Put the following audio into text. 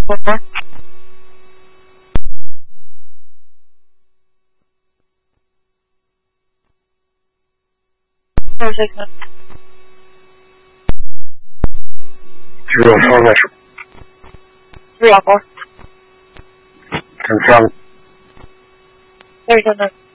这个说的是 3 4 confirm. Very good.